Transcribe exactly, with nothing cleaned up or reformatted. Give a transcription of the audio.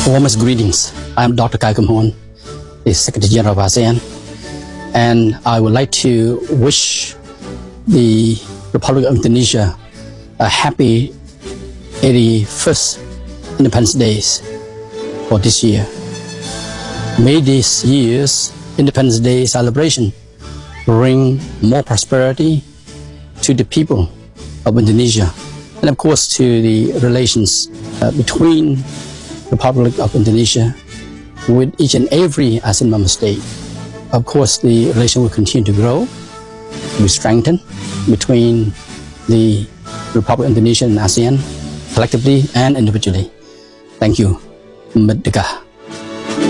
Warmest greetings. I'm Doctor Kai Kum Hoon, the Secretary General of ASEAN, and I would like to wish the Republic of Indonesia a happy eighty-first Independence Day for this year. May this year's Independence Day celebration bring more prosperity to the people of Indonesia, and of course to the relations uh, between the Republic of Indonesia with each and every ASEAN member state. Of course, the relation will continue to grow, will strengthen between the Republic of Indonesia and ASEAN collectively and individually. Thank you. Merdeka.